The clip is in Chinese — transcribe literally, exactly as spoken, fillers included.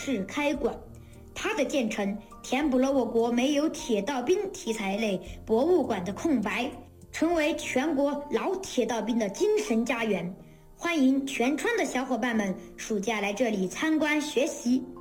式开馆。它的建成填补了我国没有铁道兵题材类博物馆的空白，成为全国老铁道兵的精神家园。欢迎全川的小伙伴们暑假来这里参观学习。